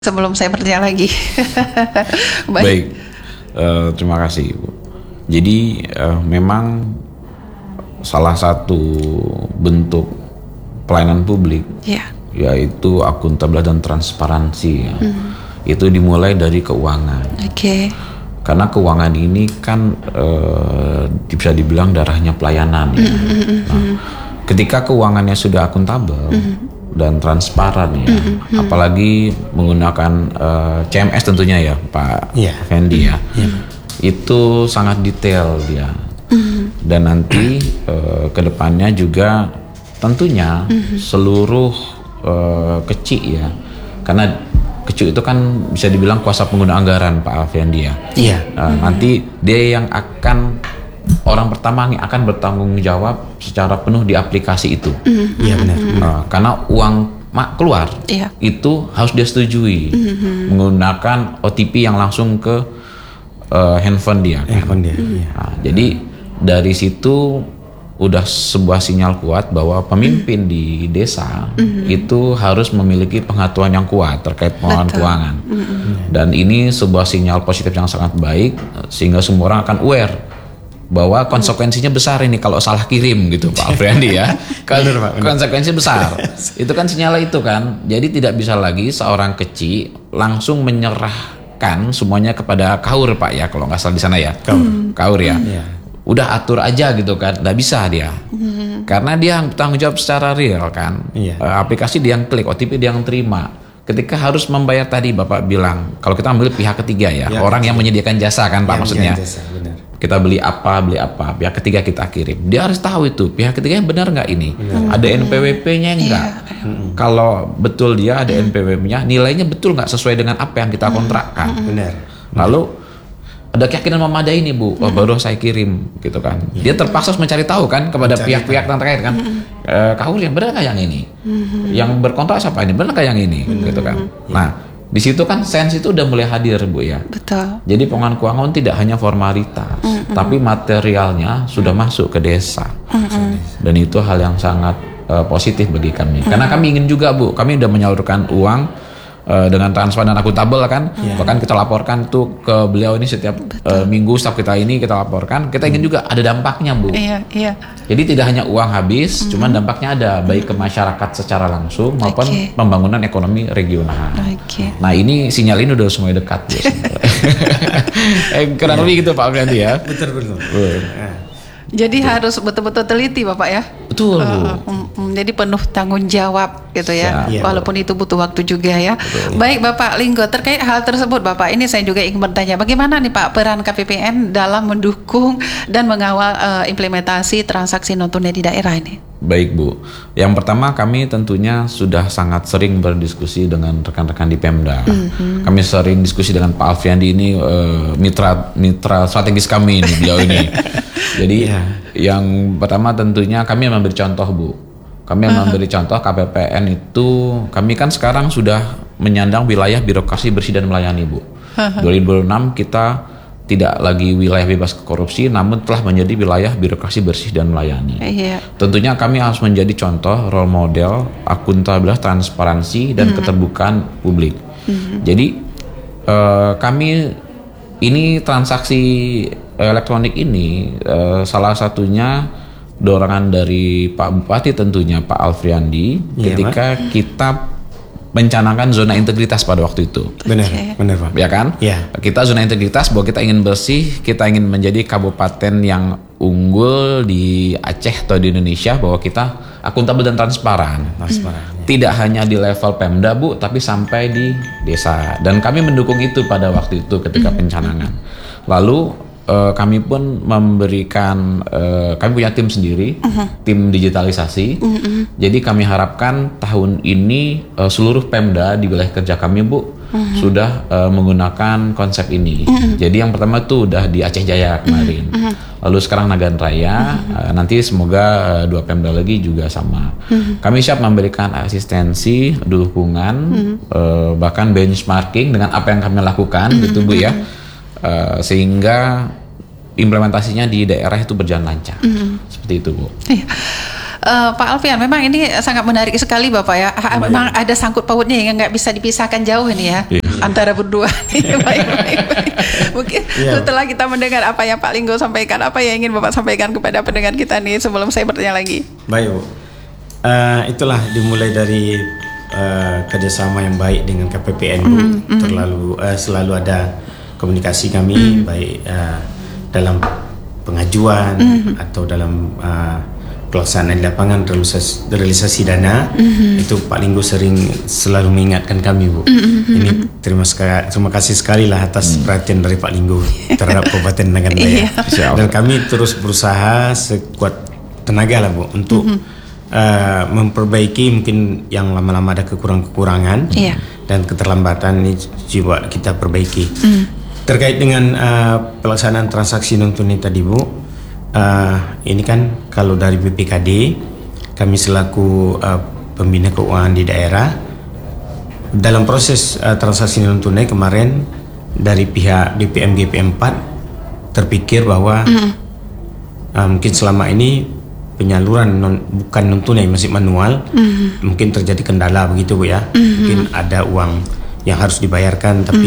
sebelum saya bertanya lagi. Baik, terima kasih Ibu. Jadi memang salah satu bentuk pelayanan publik yaitu akuntabilitas dan transparansi ya. Itu dimulai dari keuangan. Karena keuangan ini kan bisa dibilang darahnya pelayanan ya. Nah, ketika keuangannya sudah akuntabel dan transparan ya, apalagi menggunakan CMS tentunya ya Pak Fendi ya, itu sangat detail dia. Dan nanti kedepannya juga tentunya seluruh kecil ya, karena kecil itu kan bisa dibilang kuasa pengguna anggaran Pak Alfendi ya. Nanti dia yang akan orang pertama yang akan bertanggung jawab secara penuh di aplikasi itu. Iya benar. Karena uang keluar itu harus dia setujui menggunakan OTP yang langsung ke handphone dia. Jadi dari situ udah sebuah sinyal kuat bahwa pemimpin di desa itu harus memiliki pengetahuan yang kuat terkait pengelolaan keuangan. Dan ini sebuah sinyal positif yang sangat baik sehingga semua orang akan aware bahwa konsekuensinya besar ini kalau salah kirim gitu Pak Alfrendi ya. Konsekuensi besar. Itu kan sinyal itu kan. Jadi tidak bisa lagi seorang kecil langsung menyerahkan semuanya kepada KAUR Pak ya, kalau nggak salah di sana ya. KAUR ya. Udah atur aja gitu kan. Nggak bisa dia. Karena dia yang bertanggung jawab secara real kan. Aplikasi dia yang klik, OTP dia yang terima. Ketika harus membayar tadi Bapak bilang, kalau kita ambil pihak ketiga ya, orang yang menyediakan jasa kan Pak maksudnya. Kita beli apa, pihak ketiga kita kirim. Dia harus tahu itu, pihak ketiganya benar nggak ini? Ada NPWP-nya enggak? Kalau betul dia ada NPWP-nya, nilainya betul nggak sesuai dengan apa yang kita kontrakkan? Lalu ada keyakinan memadai nih Bu, baru saya kirim gitu kan. Dia terpaksa mencari tahu kan kepada pihak-pihak yang terkait kan. KAUR yang benar nggak yang ini? Yang berkontrak siapa ini? Benar nggak yang ini? Gitu kan. Nah, di situ kan sense itu udah mulai hadir Bu ya. Betul. Jadi pengelolaan keuangan tidak hanya formalitas, tapi materialnya sudah masuk ke desa. Dan itu hal yang sangat positif bagi kami. Karena kami ingin juga Bu, kami udah menyalurkan uang dengan transparan dan akuntabel kan. Bahkan kita laporkan tuh ke beliau ini setiap minggu, setiap kita ini kita laporkan. Kita ingin juga ada dampaknya Bu. Jadi tidak hanya uang habis, cuman dampaknya ada baik ke masyarakat secara langsung maupun pembangunan ekonomi regional. Nah ini sinyal ini udah semuanya dekat Bu. Kurang lebih gitu Pak Alfrendi ya. Betul. Jadi harus betul-betul teliti Bapak ya. Betul Bu. Jadi penuh tanggung jawab gitu ya. Walaupun itu butuh waktu juga ya. Baik Bapak Linggo, terkait hal tersebut Bapak, ini saya juga ingin bertanya, bagaimana nih Pak peran KPPN dalam mendukung dan mengawal implementasi transaksi non tunai di daerah ini? Baik Bu, yang pertama kami tentunya sudah sangat sering berdiskusi dengan rekan-rekan di Pemda. Kami sering diskusi dengan Pak Alfrendi ini, mitra strategis kami ini, beliau ini. Jadi yang pertama tentunya kami memberi contoh Bu. Kami memberi contoh KPPN itu, kami kan sekarang sudah menyandang wilayah birokrasi bersih dan melayani Bu. 2006 kita tidak lagi wilayah bebas korupsi, namun telah menjadi wilayah birokrasi bersih dan melayani. Tentunya kami harus menjadi contoh, role model, akuntabilitas, transparansi, dan keterbukaan publik. Jadi kami ini transaksi elektronik ini salah satunya dorongan dari Pak Bupati tentunya Pak Alfrendi ketika kita mencanangkan zona integritas pada waktu itu. Benar Pak. Ya kan? Kita zona integritas bahwa kita ingin bersih, kita ingin menjadi kabupaten yang unggul di Aceh atau di Indonesia, bahwa kita akuntabel dan transparan. Tidak hanya di level Pemda Bu, tapi sampai di desa. Dan kami mendukung itu pada waktu itu ketika pencanangan. Lalu kami pun memberikan, kami punya tim sendiri, tim digitalisasi. Jadi kami harapkan tahun ini seluruh Pemda di wilayah kerja kami Bu sudah menggunakan konsep ini. Jadi yang pertama tuh udah di Aceh Jaya kemarin, lalu sekarang Nagan Raya, nanti semoga 2 Pemda lagi juga sama. Kami siap memberikan asistensi, dukungan, bahkan benchmarking dengan apa yang kami lakukan gitu Bu ya. Sehingga implementasinya di daerah itu berjalan lancar. Seperti itu Bu. Pak Alfian, memang ini sangat menarik sekali Bapak ya. Memang ada sangkut pautnya yang nggak bisa dipisahkan jauh ini ya, antara berdua. Baik. Mungkin setelah kita mendengar apa yang Pak Linggo sampaikan, apa yang ingin Bapak sampaikan kepada pendengar kita nih sebelum saya bertanya lagi. Baik Bu, itulah dimulai dari kerjasama yang baik dengan KPPN Bu. Selalu ada komunikasi kami baik dalam pengajuan atau dalam pelaksanaan di lapangan realisasi dana. Itu Pak Linggo selalu mengingatkan kami Bu. Ini terima kasih sekali lah atas perhatian dari Pak Linggo terhadap Kabupaten Nagan Dayak. Dan kami terus berusaha sekuat tenaga lah Bu untuk memperbaiki mungkin yang lama-lama ada kekurangan dan keterlambatan ini juga kita perbaiki. Terkait dengan pelaksanaan transaksi non tunai tadi Bu, ini kan kalau dari BPKD kami selaku pembina keuangan di daerah dalam proses transaksi non tunai kemarin dari pihak DPMGP 4 terpikir bahwa mungkin selama ini penyaluran bukan non tunai masih manual, mungkin terjadi kendala begitu Bu ya. Mungkin ada uang yang harus dibayarkan tapi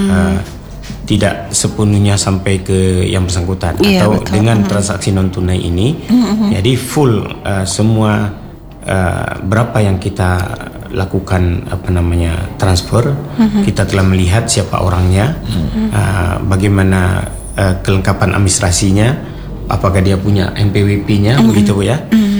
tidak sepenuhnya sampai ke yang bersangkutan. Atau betul. Dengan transaksi non tunai ini jadi full semua berapa yang kita lakukan transfer, kita telah melihat siapa orangnya, bagaimana kelengkapan administrasinya, apakah dia punya NPWP-nya, begitu Bu ya.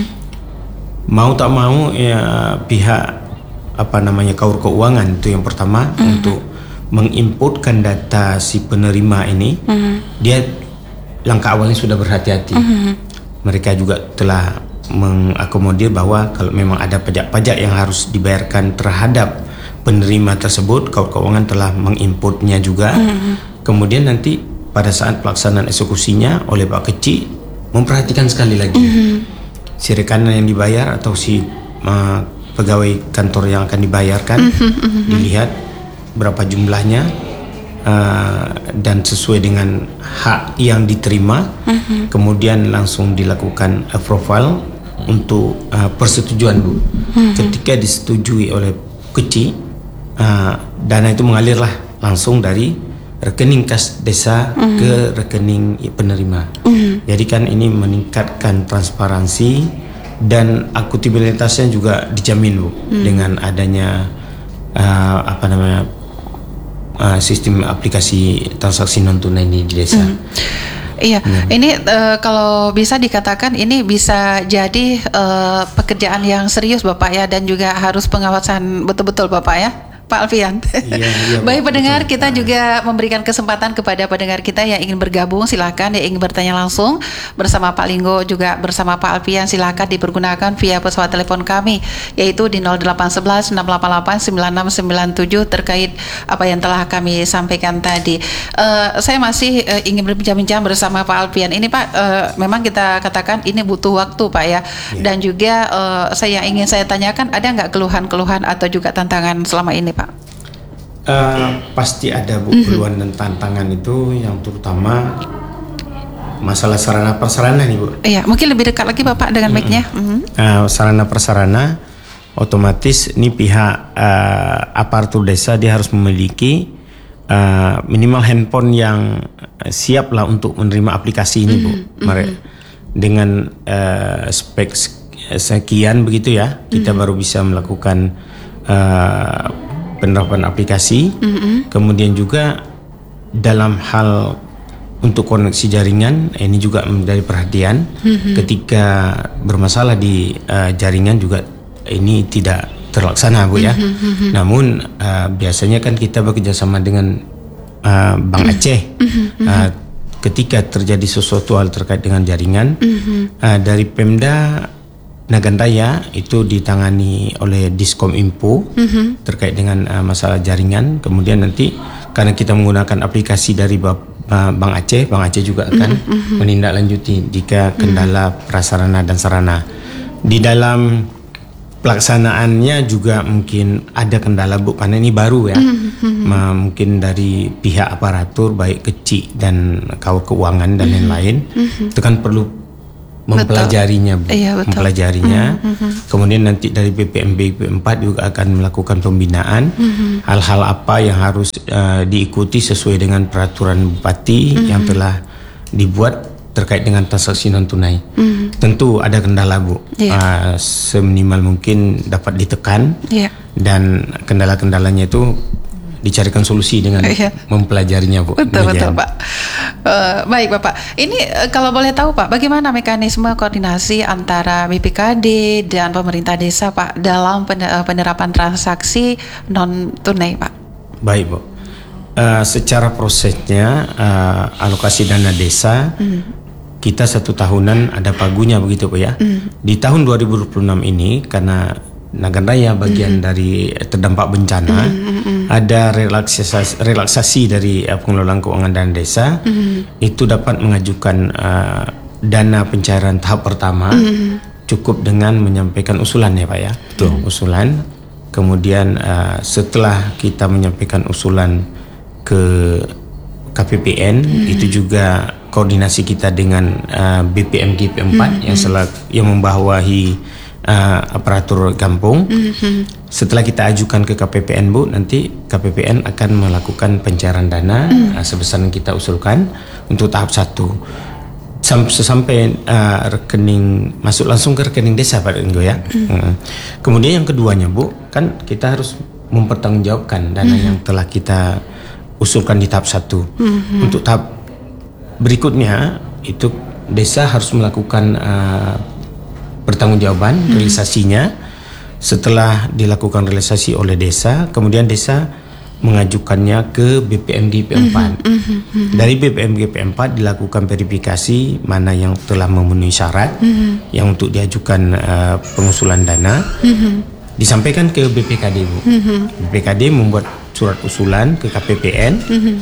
Mau tak mau ya pihak KAUR keuangan itu yang pertama untuk menginputkan data si penerima ini, dia langkah awalnya sudah berhati-hati. Mereka juga telah mengakomodir bahwa kalau memang ada pajak-pajak yang harus dibayarkan terhadap penerima tersebut, KAUR keuangan telah menginputnya juga. Kemudian nanti pada saat pelaksanaan eksekusinya oleh Pak Kecik memperhatikan sekali lagi si rekanan yang dibayar atau si pegawai kantor yang akan dibayarkan, dilihat berapa jumlahnya dan sesuai dengan hak yang diterima, kemudian langsung dilakukan profile untuk persetujuan Bu. Ketika disetujui oleh Kecik, dana itu mengalirlah langsung dari rekening kas desa ke rekening penerima. Jadi kan ini meningkatkan transparansi dan akuntabilitasnya juga dijamin Bu dengan adanya sistem aplikasi transaksi non tunai ini di desa. Iya, ini kalau bisa dikatakan ini bisa jadi pekerjaan yang serius Bapak ya, dan juga harus pengawasan betul-betul Bapak ya, Pak Alfian. Baik pendengar, kita juga memberikan kesempatan kepada pendengar kita yang ingin bergabung, silakan. Yang ingin bertanya langsung bersama Pak Linggo juga bersama Pak Alfian, silakan dipergunakan via pesawat telepon kami, yaitu di 0811 688 9697 terkait apa yang telah kami sampaikan tadi. Saya masih ingin berbincang-bincang bersama Pak Alfian. Ini Pak, memang kita katakan ini butuh waktu Pak ya. Dan juga saya ingin saya tanyakan, ada nggak keluhan-keluhan atau juga tantangan selama ini Pak? Pasti ada Bu, keluhan dan tantangan itu, yang terutama masalah sarana prasarana nih Bu. Iya, mungkin lebih dekat lagi Bapak dengan mic-nya. Sarana prasarana otomatis ini pihak aparatur desa dia harus memiliki minimal handphone yang siap lah untuk menerima aplikasi ini Bu. Dengan spek sekian begitu ya, kita baru bisa melakukan penerapan aplikasi. Kemudian juga dalam hal untuk koneksi jaringan, ini juga menjadi perhatian. Ketika bermasalah di jaringan juga ini tidak terlaksana Bu ya. Namun biasanya kan kita bekerjasama dengan Bank Aceh. Ketika terjadi sesuatu hal terkait dengan jaringan, dari Pemda Nagan Dayak itu ditangani oleh Diskom Info terkait dengan masalah jaringan. Kemudian nanti karena kita menggunakan aplikasi dari Bank Aceh juga akan menindaklanjuti jika kendala prasarana dan sarana. Di dalam pelaksanaannya juga mungkin ada kendala Bu, karena ini baru ya. Mungkin dari pihak aparatur baik Kecik dan KAUR keuangan dan lain-lain itu kan perlu mempelajarinya, Bu. Mempelajarinya. Kemudian nanti dari BPM-BPM 4 juga akan melakukan pembinaan hal-hal apa yang harus diikuti sesuai dengan peraturan Bupati yang telah dibuat terkait dengan transaksi non tunai. Tentu ada kendala, Bu. Seminimal mungkin dapat ditekan dan kendala-kendalanya itu dicarikan solusi dengan mempelajarinya, Bu. Betul Pak. Baik Bapak, ini kalau boleh tahu Pak, bagaimana mekanisme koordinasi antara BPKD dan pemerintah desa Pak dalam penerapan transaksi non tunai Pak? Baik Bu, secara prosesnya alokasi dana desa kita 1 tahunan ada pagunya begitu Bu ya. Di tahun 2026 ini karena Nagan Raya bagian dari terdampak bencana, ada relaksasi dari pengelolaan keuangan dana desa, itu dapat mengajukan dana pencairan tahap pertama cukup dengan menyampaikan usulan ya Pak ya. Usulan, kemudian setelah kita menyampaikan usulan ke KPPN, itu juga koordinasi kita dengan BPM-GP 4 yang membawahi aparatur kampung. Setelah kita ajukan ke KPPN Bu, nanti KPPN akan melakukan pencairan dana sebesar yang kita usulkan untuk tahap 1 sampai rekening masuk langsung ke rekening desa Pak Ringo ya. Kemudian yang keduanya Bu, kan kita harus mempertanggungjawabkan dana yang telah kita usulkan di tahap 1. Untuk tahap berikutnya itu desa harus melakukan pertanggungjawaban realisasinya. Setelah dilakukan realisasi oleh desa, kemudian desa mengajukannya ke BPM-GP 4. Dari BPM-GP 4 dilakukan verifikasi mana yang telah memenuhi syarat yang untuk diajukan pengusulan dana, disampaikan ke BPKD Bu. BPKD membuat surat usulan ke KPPN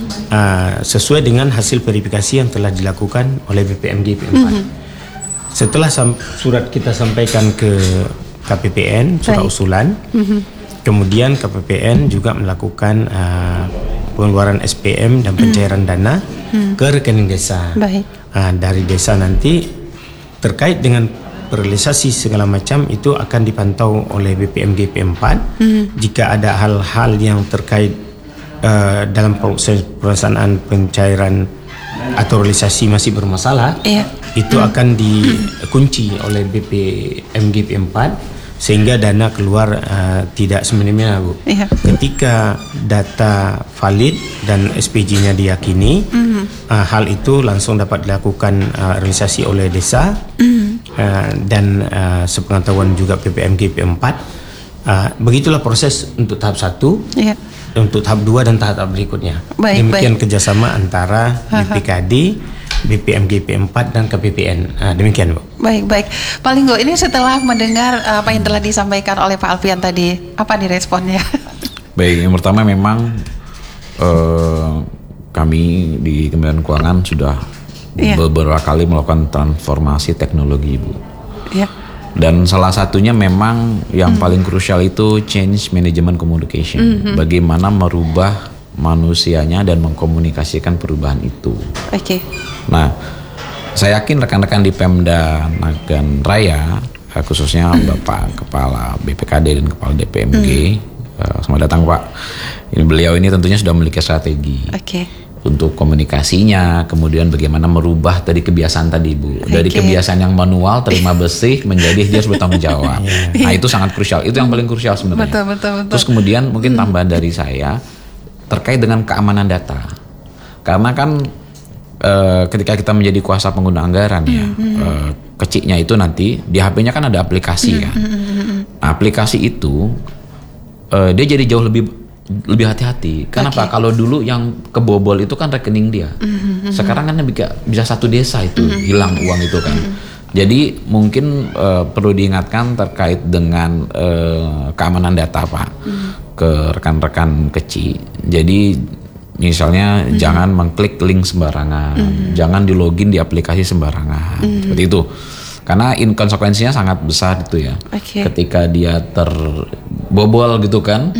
sesuai dengan hasil verifikasi yang telah dilakukan oleh BPM-GP 4. Setelah surat kita sampaikan ke KPPN, surat usulan, kemudian KPPN juga melakukan pengeluaran SPM dan pencairan dana ke rekening desa. Dari desa nanti terkait dengan realisasi segala macam itu akan dipantau oleh BPM-GP 4. Jika ada hal-hal yang terkait dalam proses pelaksanaan pencairan atau realisasi masih bermasalah, itu akan dikunci oleh BPM-GP 4 sehingga dana keluar tidak semena-mena Bu. Ketika data valid dan SPG-nya diyakini, hal itu langsung dapat dilakukan realisasi oleh desa dan sepengetahuan juga BPM-GP 4. Begitulah proses untuk tahap 1. Untuk tahap 2 dan tahap berikutnya. Demikian kerjasama antara BPKD, BPM-GP 4 dan KPPN. Demikian Bu. Baik. Pak Linggo, ini setelah mendengar apa yang telah disampaikan oleh Pak Alfian tadi, apa nih responnya? Baik, yang pertama memang kami di Kementerian Keuangan sudah beberapa kali melakukan transformasi teknologi Bu. Dan salah satunya memang yang paling krusial itu change management communication. Bagaimana merubah manusianya dan mengkomunikasikan perubahan itu. Nah, saya yakin rekan-rekan di Pemda Nagan Raya, khususnya Bapak Kepala BPKD dan Kepala DPMG, selamat datang Pak. Beliau ini tentunya sudah memiliki strategi. Untuk komunikasinya, kemudian bagaimana merubah dari kebiasaan tadi Bu, dari kebiasaan yang manual terima bersih menjadi dia harus bertanggung jawab. Nah itu sangat krusial, itu yang paling krusial sebenarnya. Betul. Terus kemudian mungkin tambahan dari saya terkait dengan keamanan data, karena kan ketika kita menjadi kuasa pengguna anggaran kecilnya itu nanti di HP-nya kan ada aplikasi kan. Aplikasi itu dia jadi jauh lebih hati-hati. Kenapa? Kalau dulu yang kebobol itu kan rekening dia. Sekarang kan bisa satu desa itu hilang uang itu kan. Jadi mungkin perlu diingatkan terkait dengan keamanan data Pak ke rekan-rekan kecil. Jadi misalnya jangan mengklik link sembarangan, jangan di login di aplikasi sembarangan, seperti itu. Karena konsekuensinya sangat besar itu ya. Ketika dia terbobol gitu kan,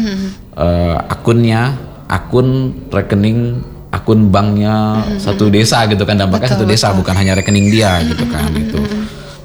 akun rekening, akun banknya satu desa gitu kan, dampaknya satu desa, bukan hanya rekening dia gitu kan itu.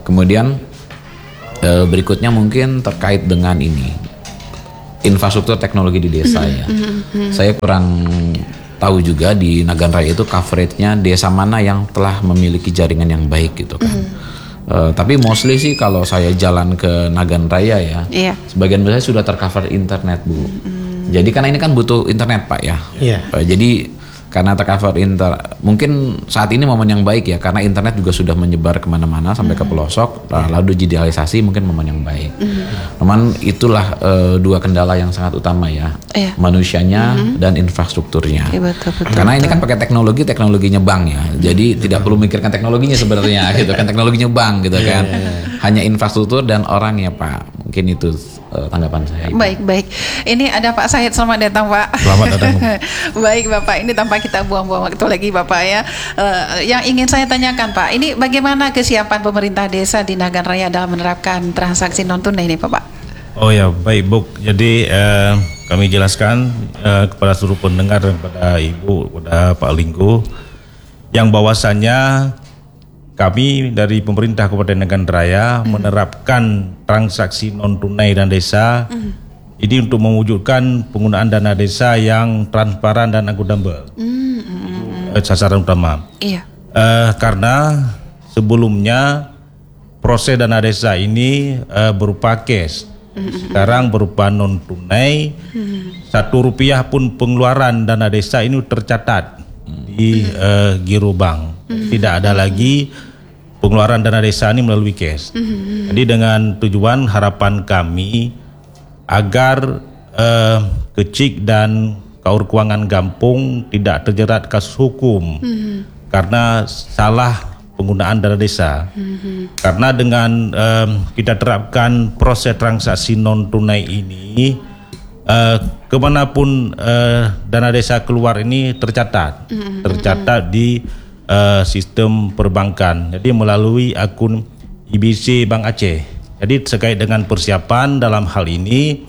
Kemudian berikutnya mungkin terkait dengan ini infrastruktur teknologi di desa ya. Saya kurang tahu juga di Nagan Raya itu coveragenya desa mana yang telah memiliki jaringan yang baik gitu kan. Tapi mostly sih kalau saya jalan ke Nagan Raya ya, sebagian besar sudah tercover internet Bu. Jadi karena ini kan butuh internet Pak ya. Jadi karena tercover mungkin saat ini momen yang baik ya, karena internet juga sudah menyebar kemana-mana sampai ke pelosok, lalu digitalisasi mungkin momen yang baik. Namun itulah dua kendala yang sangat utama ya, manusianya dan infrastrukturnya. Betul. Karena ini kan pakai teknologinya bank ya, jadi tidak perlu mikirkan teknologinya sebenarnya gitu kan, teknologinya bank gitu kan, hanya infrastruktur dan orang ya Pak. Mungkin itu tanggapan saya. Baik. Ini ada Pak Syahid, selamat datang Pak. Selamat datang. Baik Bapak, ini tanpa kita buang-buang waktu lagi Bapak ya. Yang ingin saya tanyakan Pak, ini bagaimana kesiapan pemerintah desa di Nagan Raya dalam menerapkan transaksi non tunai ini Pak? Oh ya, baik Bu. Jadi kami jelaskan kepada seluruh pendengar dan kepada Ibu, kepada Pak Linggo, yang bahwasannya kami dari pemerintah Kabupaten Nagan Raya menerapkan transaksi non tunai dan desa ini untuk mewujudkan penggunaan dana desa yang transparan dan akuntabel. Sasaran utama. Karena sebelumnya proses dana desa ini berupa cash, sekarang berupa non tunai. Rp1 pun pengeluaran dana desa ini tercatat di giro bank. Tidak ada lagi pengeluaran dana desa ini melalui cash. Jadi dengan tujuan harapan kami agar Kecik dan Kaur Keuangan Gampung tidak terjerat kasus hukum karena salah penggunaan dana desa. Karena dengan kita terapkan proses transaksi non tunai ini, kemanapun dana desa keluar ini tercatat di sistem perbankan, jadi melalui akun IBC Bank Aceh. Jadi terkait dengan persiapan dalam hal ini,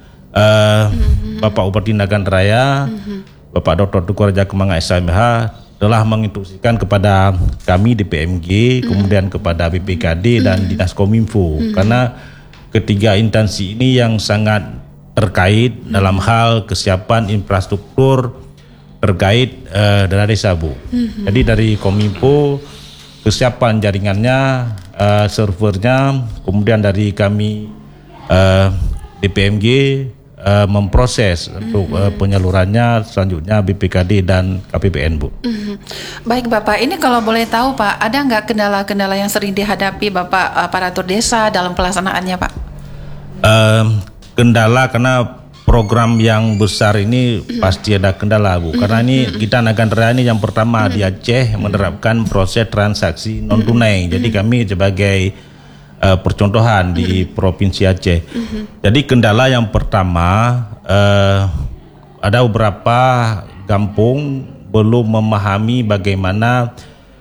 Bapak Bupati Nagan Raya, Bapak Dr. Tuku Raja Kemang SMH telah menginstruksikan kepada kami di PMG, kemudian kepada BPKD dan Dinas Kominfo, karena ketiga instansi ini yang sangat terkait dalam hal kesiapan infrastruktur terkait dana desa Bu. Jadi dari Kominfo kesiapan jaringannya, servernya, kemudian dari kami DPMG memproses untuk penyalurannya, selanjutnya BPKD dan KPPN Bu. Baik Bapak, ini kalau boleh tahu Pak, ada nggak kendala-kendala yang sering dihadapi Bapak aparatur desa dalam pelaksanaannya Pak? Kendala karena program yang besar ini pasti ada kendala Bu, karena ini kita Nagan Raya ini yang pertama di Aceh menerapkan proses transaksi non tunai. Jadi kami sebagai percontohan di Provinsi Aceh. Jadi kendala yang pertama, ada beberapa kampung belum memahami bagaimana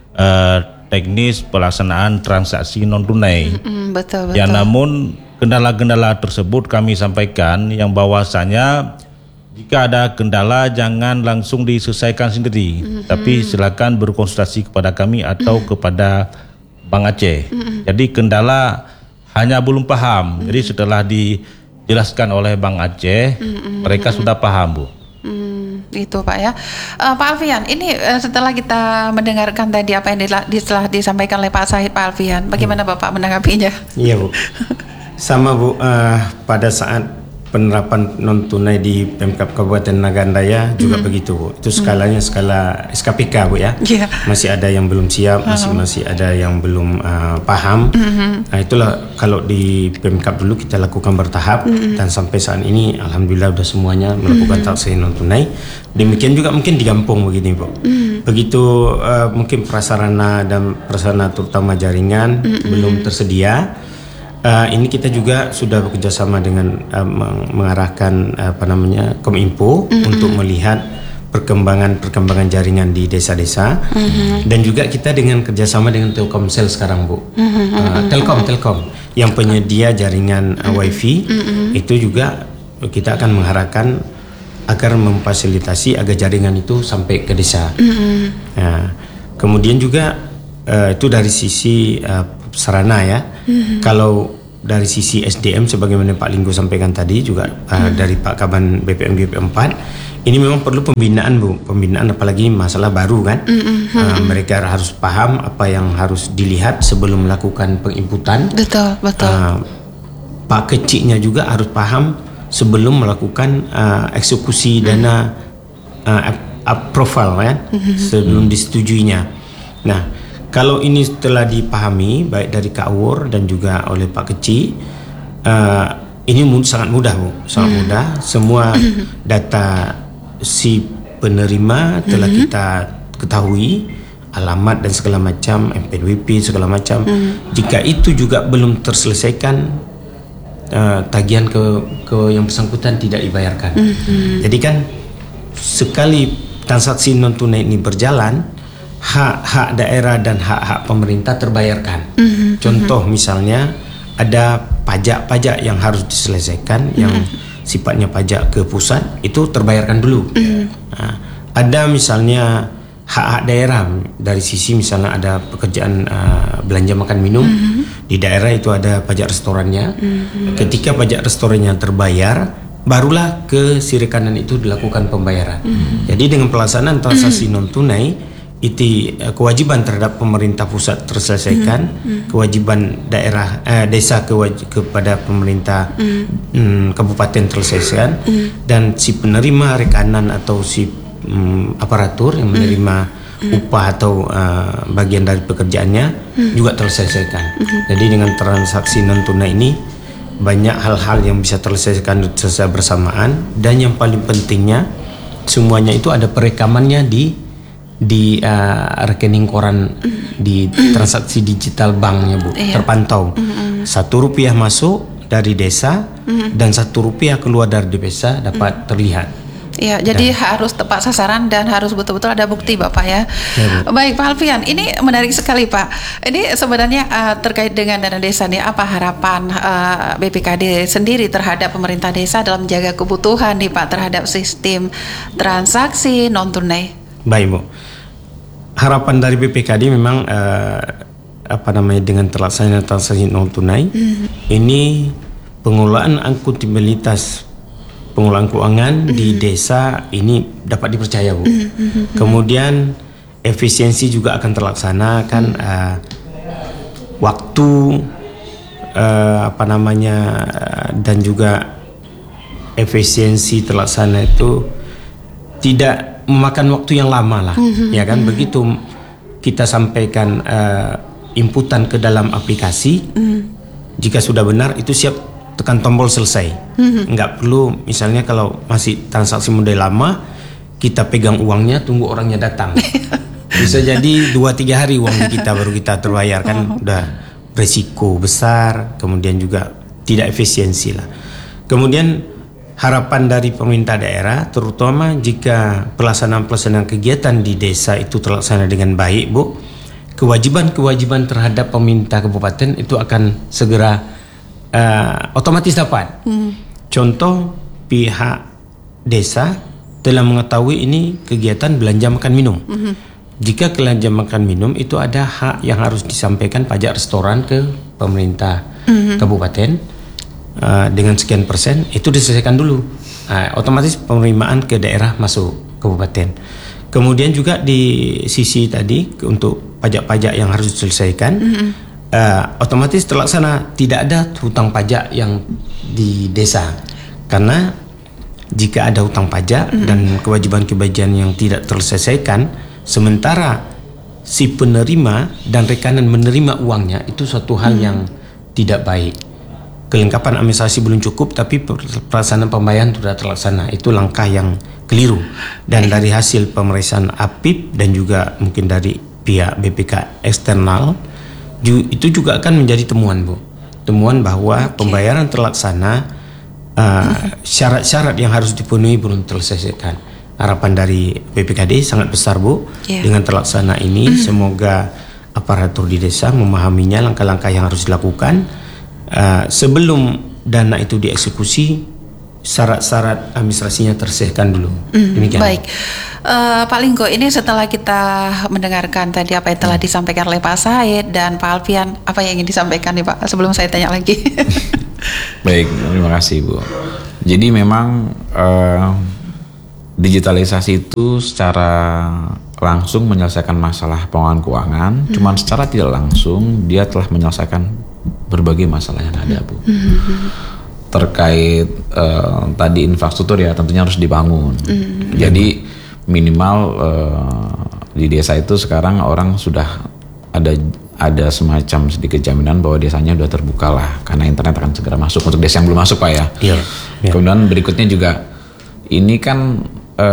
teknis pelaksanaan transaksi non tunai. Betul. Ya, namun kendala-kendala tersebut kami sampaikan yang bahwasanya jika ada kendala jangan langsung diselesaikan sendiri, tapi silakan berkonsultasi kepada kami atau kepada Bank Aceh. Jadi kendala hanya belum paham. Jadi setelah dijelaskan oleh Bank Aceh, mereka sudah paham Bu. Itu Pak ya. Pak Alfian, ini setelah kita mendengarkan tadi apa yang telah disampaikan oleh Pak Syahid, Pak Alfian, bagaimana Bapak menanggapinya? Iya Bu. Sama Bu, pada saat penerapan non tunai di Pemkab Kabupaten Nagan Raya juga begitu Bu. Itu skalanya skala SKPK Bu ya. Masih ada yang belum siap, masih ada yang belum paham. Nah itulah kalau di Pemkab dulu kita lakukan bertahap dan sampai saat ini alhamdulillah udah semuanya melakukan transaksi non tunai. Demikian juga mungkin di kampung begini Bu. Begitu mungkin prasarana terutama jaringan belum tersedia. Ini kita juga sudah bekerjasama dengan mengarahkan Kominfo untuk melihat perkembangan jaringan di desa-desa, dan juga kita dengan kerjasama dengan Telkomsel sekarang Bu, Telkom yang penyedia jaringan WiFi, itu juga kita akan mengharapkan agar memfasilitasi agar jaringan itu sampai ke desa. Nah, kemudian juga itu dari sisi sarana ya. Kalau dari sisi SDM sebagaimana Pak Linggo sampaikan tadi juga dari Pak Kaban BPM GP4, ini memang perlu pembinaan Bu, pembinaan apalagi masalah baru kan. Mereka harus paham apa yang harus dilihat sebelum melakukan penginputan. Betul. Pak keciknya juga harus paham sebelum melakukan eksekusi dana approval kan, sebelum disetujuinya. Nah, kalau ini telah dipahami baik dari Kak Awur dan juga oleh Pak Kecik, ini sangat mudah Bu, sangat mudah. Semua data si penerima telah kita ketahui, alamat dan segala macam, MPWP segala macam. Jika itu juga belum terselesaikan, tagihan ke yang bersangkutan tidak dibayarkan. Jadi kan sekali transaksi non tunai ini berjalan, hak-hak daerah dan hak-hak pemerintah terbayarkan. Contoh misalnya ada pajak-pajak yang harus diselesaikan, yang sifatnya pajak ke pusat, itu terbayarkan dulu. Ada misalnya hak-hak daerah dari sisi misalnya ada pekerjaan belanja makan minum, di daerah itu ada pajak restorannya. Ketika pajak restorannya terbayar, barulah ke Sirekanan itu dilakukan pembayaran. Jadi dengan pelaksanaan transaksi non tunai, itu kewajiban terhadap pemerintah pusat terselesaikan, kewajiban daerah desa kepada pemerintah kabupaten terselesaikan, dan si penerima rekanan atau si aparatur yang menerima upah atau bagian dari pekerjaannya juga terselesaikan. Jadi dengan transaksi non tunai ini banyak hal-hal yang bisa terselesaikan secara bersamaan, dan yang paling pentingnya semuanya itu ada perekamannya di rekening koran, di transaksi digital banknya Bu, terpantau. Rp1 masuk dari desa dan Rp1 keluar dari desa dapat terlihat. Ya, jadi harus tepat sasaran dan harus betul-betul ada bukti Bapak ya. Baik Pak Alfian, ini menarik sekali Pak. Ini sebenarnya terkait dengan dana desa nih, apa harapan BPKD sendiri terhadap pemerintah desa dalam menjaga kebutuhan nih Pak terhadap sistem transaksi non tunai? Baik Bu, harapan dari BPKD memang dengan terlaksananya transaksi non tunai, ini pengelolaan akuntabilitas pengelolaan keuangan di desa ini dapat dipercaya Bu. Kemudian efisiensi juga akan terlaksana kan, waktu dan juga efisiensi terlaksana itu tidak memakan waktu yang lama lah, ya kan. Begitu kita sampaikan inputan ke dalam aplikasi, jika sudah benar itu siap tekan tombol selesai. Nggak perlu misalnya kalau masih transaksi model lama, kita pegang uangnya tunggu orangnya datang. Bisa jadi 2-3 hari uang kita baru kita terbayar kan, udah berisiko besar, kemudian juga tidak efisiensi lah. Kemudian harapan dari pemerintah daerah, terutama jika pelaksanaan kegiatan di desa itu terlaksana dengan baik Bu, kewajiban terhadap pemerintah kabupaten itu akan segera otomatis dapat. Contoh, pihak desa telah mengetahui ini kegiatan belanja makan minum. Jika belanja makan minum itu ada hak yang harus disampaikan pajak restoran ke pemerintah kabupaten dengan sekian persen, itu diselesaikan dulu. Otomatis penerimaan ke daerah masuk kabupaten. Kemudian juga di sisi tadi untuk pajak-pajak yang harus diselesaikan, otomatis terlaksana, tidak ada hutang pajak yang di desa, karena jika ada hutang pajak dan kewajiban-kewajiban yang tidak terselesaikan, sementara si penerima dan rekanan menerima uangnya, itu suatu hal yang tidak baik. Kelengkapan administrasi belum cukup, tapi pelaksanaan pembayaran sudah terlaksana, itu langkah yang keliru. Dan dari hasil pemeriksaan APIP dan juga mungkin dari pihak BPK eksternal, itu juga akan menjadi temuan Bu, temuan bahwa pembayaran terlaksana, syarat-syarat yang harus dipenuhi belum terselesaikan. Harapan dari BPKD sangat besar Bu, dengan terlaksana ini semoga aparatur di desa memahaminya, langkah-langkah yang harus dilakukan sebelum dana itu dieksekusi, syarat-syarat administrasinya tersisihkan dulu. Demikian. Baik, Pak Linggo, ini setelah kita mendengarkan tadi apa yang telah disampaikan oleh Pak Said dan Pak Alfian, apa yang ingin disampaikan nih Pak sebelum saya tanya lagi? Baik, terima kasih Bu. Jadi memang digitalisasi itu secara langsung menyelesaikan masalah pengelolaan keuangan, cuman secara tidak langsung dia telah menyelesaikan berbagai masalah yang ada Bu. Terkait tadi infrastruktur ya tentunya harus dibangun. Jadi minimal di desa itu sekarang orang sudah ada semacam sedikit jaminan bahwa desanya sudah terbuka lah, karena internet akan segera masuk untuk desa yang belum masuk Pak ya. Kemudian berikutnya juga ini kan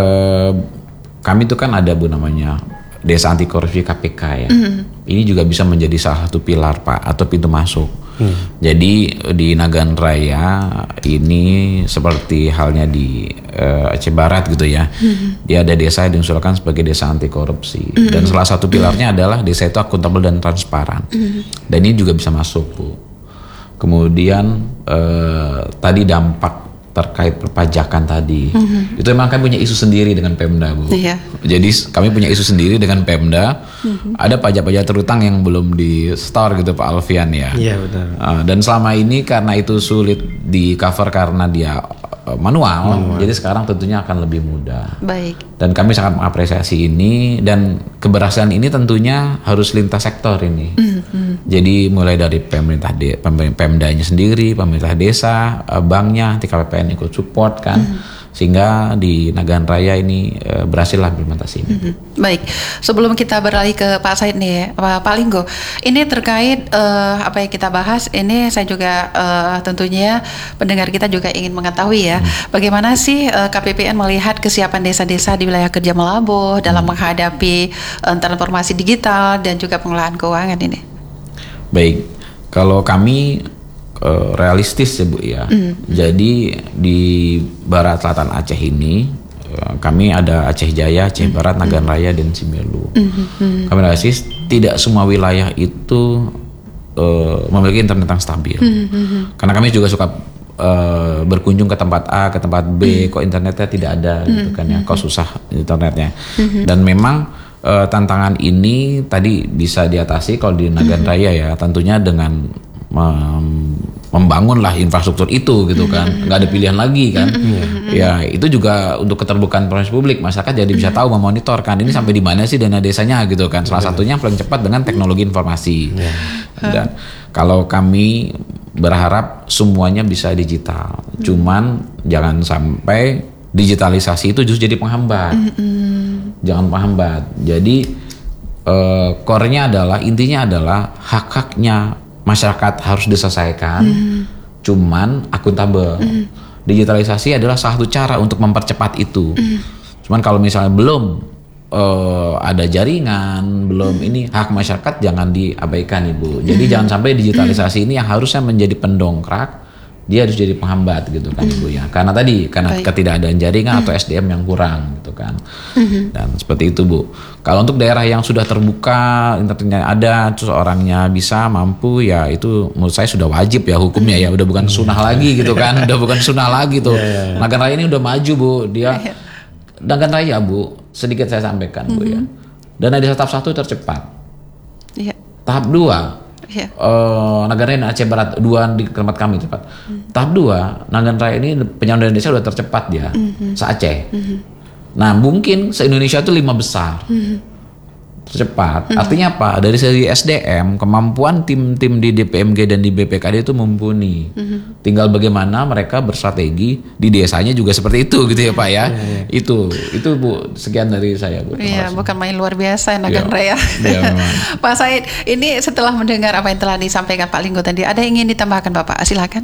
kami itu kan ada Bu namanya Desa Anti Korupsi KPK ya. Ini juga bisa menjadi salah satu pilar Pak atau pintu masuk. Jadi di Nagan Raya ini seperti halnya di Aceh Barat gitu ya. Dia ada desa yang diusulkan sebagai desa anti korupsi. Dan salah satu pilarnya adalah desa itu akuntabel dan transparan. Dan ini juga bisa masuk Bu. Kemudian tadi dampak terkait perpajakan tadi, itu memang kami punya isu sendiri dengan Pemda Bu. Jadi kami punya isu sendiri dengan Pemda. Ada pajak-pajak terutang yang belum di store gitu Pak Alfian ya. Iya betul. Dan selama ini karena itu sulit di cover karena dia manual, jadi sekarang tentunya akan lebih mudah. Baik. Dan kami sangat mengapresiasi ini, dan keberhasilan ini tentunya harus lintas sektor ini. Jadi mulai dari Pemdanya sendiri, pemerintah desa, banknya, TKPPN ikut support kan, sehingga di Nagan Raya ini berhasillah implementasi ini. Baik, sebelum kita beralih ke Pak Said nih, Pak Linggo, ini terkait apa yang kita bahas, ini saya juga tentunya pendengar kita juga ingin mengetahui ya, bagaimana sih KPPN melihat kesiapan desa-desa di wilayah kerja Melabuh dalam menghadapi transformasi digital dan juga pengelolaan keuangan ini? Baik, kalau kami realistis ya Bu ya. Jadi di Barat Selatan Aceh ini kami ada Aceh Jaya, Aceh Barat, Nagan Raya, dan Simelu. Kami realistis tidak semua wilayah itu memiliki internet yang stabil. Karena kami juga suka berkunjung ke tempat A, ke tempat B, kok internetnya tidak ada gitu kan ya, kok susah internetnya. Dan memang tantangan ini tadi bisa diatasi kalau di Nagan Raya ya, tentunya dengan membangunlah infrastruktur itu gitu kan, nggak ada pilihan lagi kan. Ya itu juga untuk keterbukaan proses publik, masyarakat jadi bisa tahu memonitor kan ini sampai di mana sih dana desanya gitu kan. Salah satunya paling cepat dengan teknologi informasi. Dan kalau kami berharap semuanya bisa digital, cuman jangan sampai digitalisasi itu justru jadi penghambat. Jangan penghambat. Jadi core-nya adalah, intinya adalah hak-haknya masyarakat harus diselesaikan, cuman akuntabel. Digitalisasi adalah salah satu cara untuk mempercepat itu. Cuman kalau misalnya belum ada jaringan, belum ini, hak masyarakat jangan diabaikan Ibu. Jadi jangan sampai digitalisasi ini yang harusnya menjadi pendongkrak, dia harus jadi penghambat gitu kan Ibu ya. Karena tadi ketidakadaan jaringan atau SDM yang kurang gitu kan. Dan seperti itu Bu. Kalau untuk daerah yang sudah terbuka, internetnya ada, terus orangnya bisa mampu, ya itu menurut saya sudah wajib ya hukumnya ya. Udah bukan sunnah lagi gitu kan. Udah bukan sunnah lagi tuh. Nagan Raya ini udah maju Bu. Dia Nagan Raya Bu, sedikit saya sampaikan Bu ya. Dana desa tahap 1 tercepat. Tahap 2 Nagan Raya dan Aceh Barat 2 di tempat kami tepat. Tahap 2 Nagan Raya ini penyaluran desa udah tercepat dia se-Aceh. Nah mungkin se-Indonesia itu 5 besar tercepat. Artinya apa? Dari segi SDM, kemampuan tim-tim di DPMG dan di BPKD itu mumpuni. Tinggal bagaimana mereka bersrategi di desanya juga seperti itu gitu ya Pak ya. Itu Bu, sekian dari saya Bu. Iya, bukan main luar biasa Nagan Raya. Pak Said, ini setelah mendengar apa yang telah disampaikan Pak Linggo tadi, ada yang ingin ditambahkan Bapak? Silakan.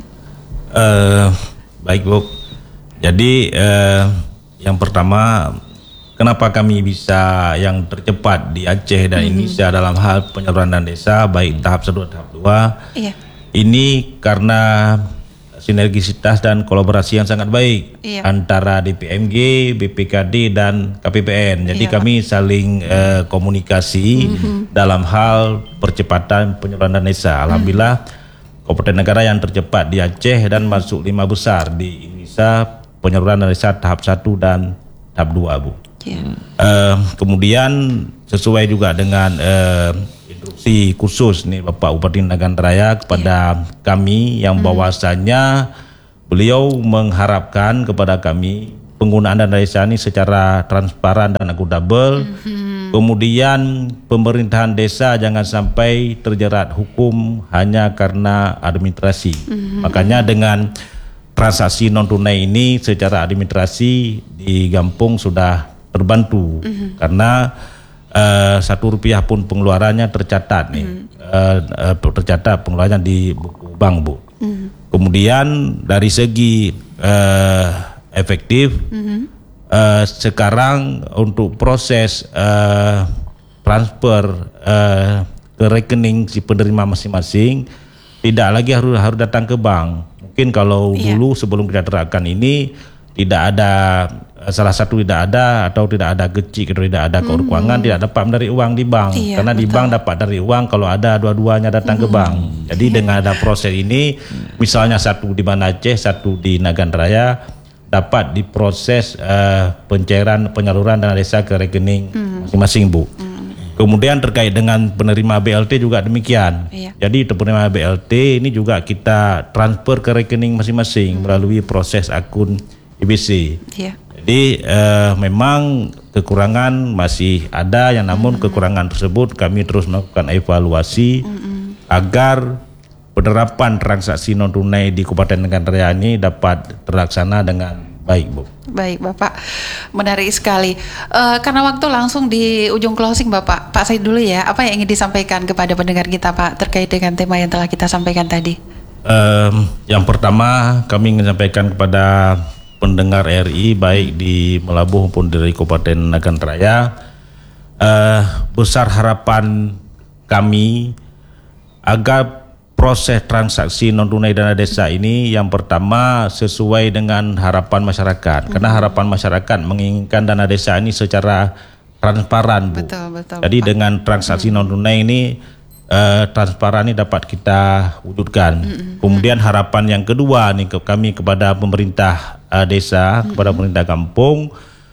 Baik Bu. Jadi yang pertama, kenapa kami bisa yang tercepat di Aceh dan Indonesia dalam hal penyaluran dana desa baik tahap 1 dan tahap 2? Ini karena sinergisitas dan kolaborasi yang sangat baik antara DPMG, BPKD dan KPPN. Jadi kami saling komunikasi dalam hal percepatan penyaluran dana desa. Alhamdulillah kabupaten negara yang tercepat di Aceh dan masuk 5 besar di Indonesia penyaluran dana desa tahap 1 dan tahap 2, Bu. Kemudian sesuai juga dengan instruksi khusus nih Bapak Bupati Nagan Raya kepada kami yang bahwasanya beliau mengharapkan kepada kami penggunaan dana desa ini secara transparan dan akuntabel. Kemudian pemerintahan desa jangan sampai terjerat hukum hanya karena administrasi. Makanya dengan transaksi non tunai ini secara administrasi di Gampung sudah terbantu karena Rp1 pun pengeluarannya tercatat nih, tercatat pengeluarannya di buku bank, Bu. Kemudian dari segi efektif, sekarang untuk proses transfer ke rekening si penerima masing-masing tidak lagi harus datang ke bank. Mungkin kalau dulu sebelum kita terapkan ini tidak ada, salah satu tidak ada atau tidak ada gecik atau tidak ada keuangan, tidak dapat dari uang di bank, karena di bank dapat dari uang kalau ada dua-duanya datang ke bank. Jadi dengan ada proses ini, misalnya satu di Banda Aceh, satu di Nagan Raya, dapat diproses pencairan penyaluran dana desa ke rekening masing-masing, Bu. Kemudian terkait dengan penerima BLT juga demikian. Jadi penerima BLT ini juga kita transfer ke rekening masing-masing melalui proses akun IBC. Jadi memang kekurangan masih ada, yang namun kekurangan tersebut kami terus melakukan evaluasi agar penerapan transaksi non tunai di Kabupaten Nagan Raya ini dapat terlaksana dengan baik, Bu. Baik, Bapak. Menarik sekali. Karena waktu langsung di ujung closing, Bapak. Pak Said dulu ya. Apa yang ingin disampaikan kepada pendengar kita, Pak, terkait dengan tema yang telah kita sampaikan tadi? Yang pertama, kami ingin sampaikan kepada pendengar RI baik di Melabuh maupun dari Kabupaten Nagan Raya, besar harapan kami agar proses transaksi non tunai dana desa ini yang pertama sesuai dengan harapan masyarakat, karena harapan masyarakat menginginkan dana desa ini secara transparan, Bu. Betul, jadi Pak, dengan transaksi non tunai ini transparan ini dapat kita wujudkan. Kemudian harapan yang kedua nih kami kepada pemerintah desa, kepada pemerintah kampung,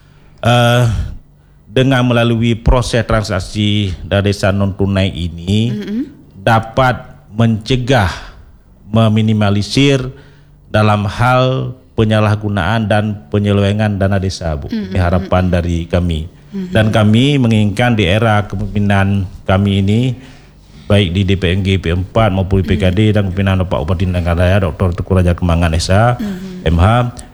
dengan melalui proses transaksi dana desa non tunai ini dapat mencegah, meminimalisir dalam hal penyalahgunaan dan penyelewengan dana desa, Bu. Ini harapan dari kami. Dan kami menginginkan di era kepemimpinan kami ini, baik di DPNG P4 maupun di PKD dan kepemimpinan Bapak Bupati Nagan Raya Dr. Teguh Raja Kembangan SH, MH,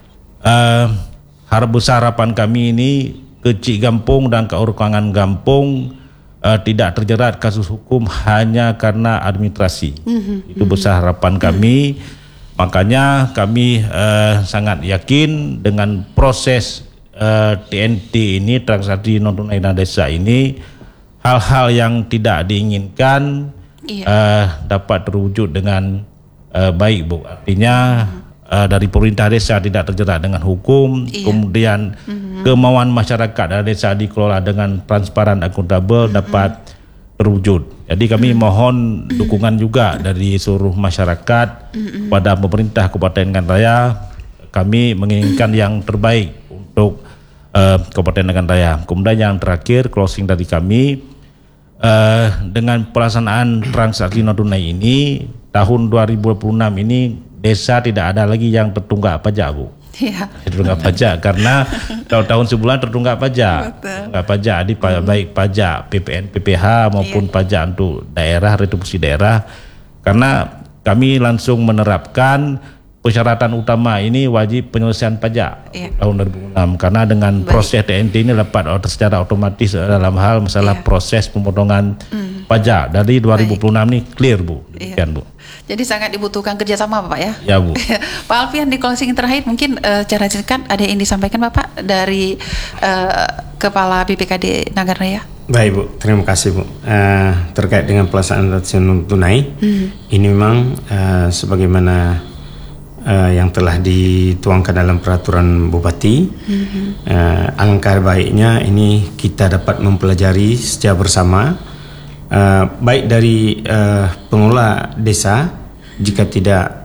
besar harapan kami ini kecik Gampung dan keurukangan Gampung tidak terjerat kasus hukum hanya karena administrasi. Itu besar harapan kami. Makanya kami sangat yakin dengan proses TNT ini, transaksi non tunai dana desa ini, hal-hal yang tidak diinginkan dapat terwujud dengan baik, Bu. Artinya dari pemerintah desa tidak terjerat dengan hukum, kemudian kemauan masyarakat dari desa dikelola dengan transparan, akuntabel dapat terwujud. Jadi kami mohon dukungan juga dari seluruh masyarakat pada pemerintah Kabupaten Nagan Raya. Kami menginginkan yang terbaik untuk Kabupaten Nagan Raya. Kemudian yang terakhir, closing dari kami, dengan pelaksanaan transaksi non tunai ini tahun 2026 ini desa tidak ada lagi yang tertunggak pajak, Bu. Tertunggak pajak karena tahun sebulan tertunggak pajak. Tertunggak pajak di baik pajak PPN, PPH maupun pajak untuk daerah, retribusi daerah. Karena kami langsung menerapkan persyaratan utama ini wajib penyelesaian pajak tahun 2006, karena dengan proses TNT ini dapat secara otomatis dalam hal masalah proses pemotongan pajak dari 2026 ini clear, Bu. Demikian, Bu. Jadi sangat dibutuhkan kerjasama, Bapak ya. Ya, Bu. Pak Alfian, di closing terakhir mungkin cara singkat ada yang disampaikan Bapak dari Kepala BPKD Nagan Raya. Baik, Bu, terima kasih, Bu. Terkait dengan pelaksanaan transaksi non tunai, ini memang sebagaimana yang telah dituangkan dalam peraturan Bupati, alangkah baiknya ini kita dapat mempelajari secara bersama, baik dari pengelola desa jika tidak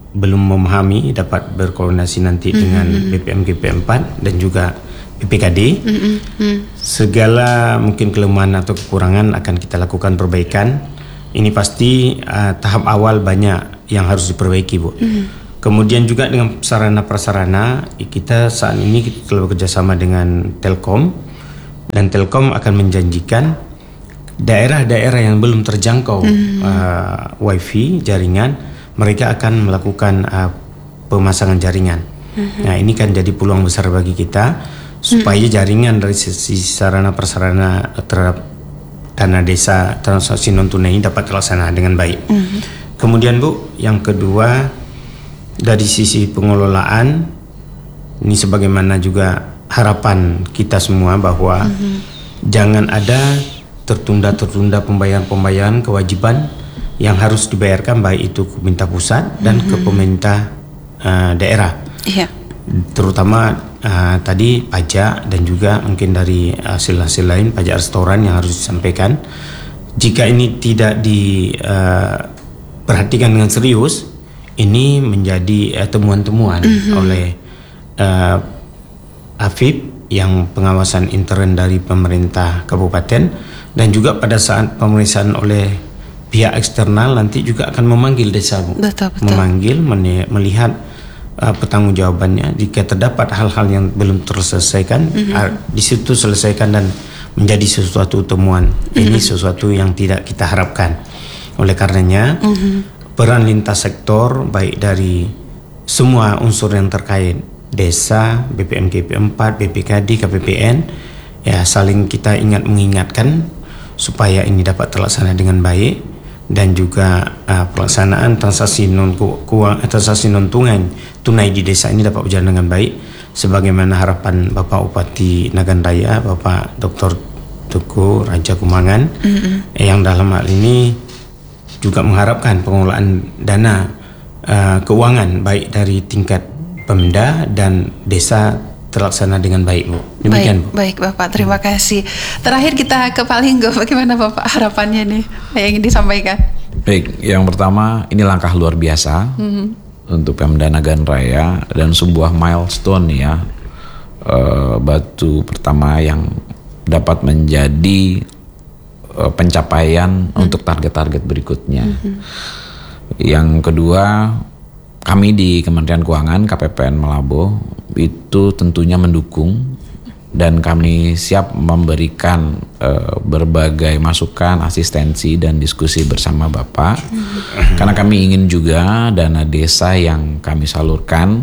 belum memahami dapat berkoordinasi nanti dengan BPM GP4 dan juga BPKD. Segala mungkin kelemahan atau kekurangan akan kita lakukan perbaikan. Ini pasti tahap awal banyak yang harus diperbaiki, Bu. Kemudian juga dengan sarana prasarana, kita saat ini kita telah bekerjasama dengan Telkom, dan Telkom akan menjanjikan daerah-daerah yang belum terjangkau wifi jaringan, mereka akan melakukan pemasangan jaringan. Nah, ini kan jadi peluang besar bagi kita supaya jaringan dari sisi sarana prasarana terhadap dana desa transaksi non tunai dapat terlaksana dengan baik. Kemudian Bu, yang kedua dari sisi pengelolaan, ini sebagaimana juga harapan kita semua bahwa jangan ada tertunda pembayaran kewajiban yang harus dibayarkan, baik itu ke pemerintah pusat dan ke pemerintah daerah. Terutama tadi pajak dan juga mungkin dari hasil-hasil lain, pajak restoran yang harus disampaikan. Jika ini tidak diperhatikan dengan serius, ini menjadi temuan-temuan oleh AFIP yang pengawasan intern dari pemerintah kabupaten, dan juga pada saat pemeriksaan oleh pihak eksternal nanti juga akan memanggil desa, Bu. Betul. Memanggil, melihat pertanggungjawabannya. Jika terdapat hal-hal yang belum terselesaikan, di situ selesaikan dan menjadi sesuatu temuan. Ini sesuatu yang tidak kita harapkan. Oleh karenanya, peran lintas sektor baik dari semua unsur yang terkait, desa, BPM GP4, BPKD, KPPN, ya saling kita mengingatkan supaya ini dapat terlaksana dengan baik, dan juga pelaksanaan transaksi non tunai di desa ini dapat berjalan dengan baik sebagaimana harapan Bapak Bupati Nagan Raya, Bapak Dr. Teguh Raja Kumangan, yang dalam hal ini juga mengharapkan pengelolaan dana keuangan baik dari tingkat Pemda dan desa terlaksana dengan baik, Bu. Demikian, Bu. Baik Bapak, terima kasih. Terakhir kita ke Pak Linggo, bagaimana Bapak harapannya nih yang ingin disampaikan? Baik, yang pertama ini langkah luar biasa untuk Pemda Nagan Raya dan sebuah milestone ya, batu pertama yang dapat menjadi pencapaian untuk target-target berikutnya. Yang kedua, kami di Kementerian Keuangan KPPN Malabo itu tentunya mendukung, dan kami siap memberikan berbagai masukan, asistensi dan diskusi bersama Bapak. Karena kami ingin juga dana desa yang kami salurkan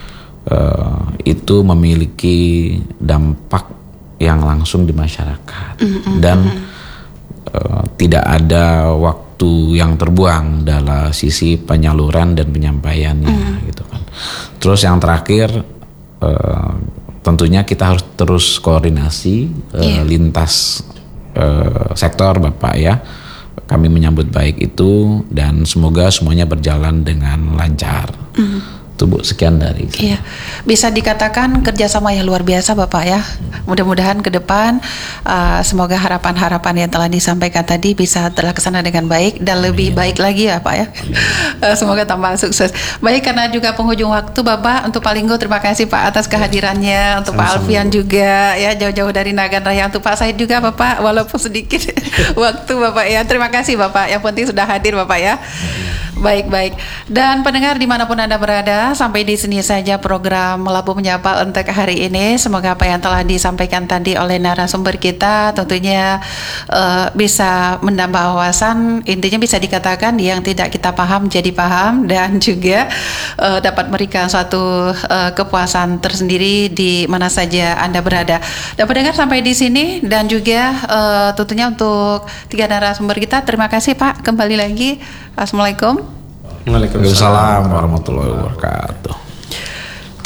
itu memiliki dampak yang langsung di masyarakat, dan tidak ada waktu yang terbuang dalam sisi penyaluran dan penyampaiannya gitu kan. Terus yang terakhir, tentunya kita harus terus koordinasi lintas sektor Bapak ya. Kami menyambut baik itu dan semoga semuanya berjalan dengan lancar. Itu Bu, sekian dari saya. Iya, bisa dikatakan kerjasama yang luar biasa Bapak ya. Mudah-mudahan ke depan semoga harapan-harapan yang telah disampaikan tadi bisa terlaksana dengan baik dan lebih baik lagi ya Pak ya. Semoga tambah sukses. Baik, karena juga penghujung waktu Bapak, untuk Pak Linggo terima kasih Pak atas kehadirannya, untuk Pak Alfian juga ya jauh-jauh dari Nagan Raya, untuk Pak Said juga Bapak walaupun sedikit waktu Bapak ya. Terima kasih Bapak, yang penting sudah hadir Bapak ya. Baik. Dan pendengar dimanapun Anda berada, sampai di sini saja program Malabo Menyapa untuk hari ini. Semoga apa yang telah disampaikan tadi oleh narasumber kita tentunya bisa menambah wawasan. Intinya bisa dikatakan yang tidak kita paham jadi paham, dan juga dapat memberikan suatu kepuasan tersendiri di mana saja Anda berada. Dan pendengar sampai di sini, dan juga tentunya untuk tiga narasumber kita, terima kasih Pak. Kembali lagi. Assalamualaikum. Waalaikumsalam warahmatullahi wabarakatuh.